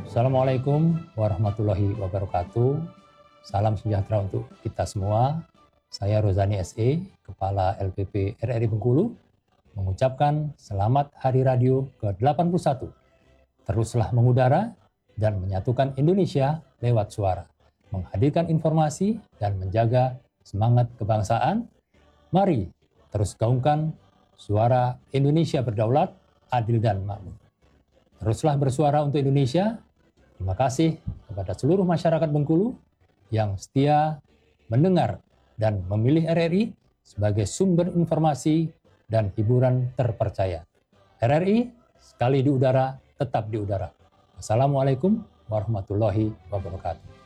Assalamualaikum warahmatullahi wabarakatuh. Salam sejahtera untuk kita semua. Saya Rozani SE, Kepala LPP RRI Bengkulu, mengucapkan selamat Hari Radio ke-81. Teruslah mengudara dan menyatukan Indonesia lewat suara, menghadirkan informasi dan menjaga semangat kebangsaan. Mari terus gaungkan suara Indonesia berdaulat, adil dan makmur. Teruslah bersuara untuk Indonesia. Terima kasih kepada seluruh masyarakat Bengkulu yang setia mendengar dan memilih RRI sebagai sumber informasi dan hiburan terpercaya. RRI sekali di udara, tetap di udara. Assalamualaikum warahmatullahi wabarakatuh.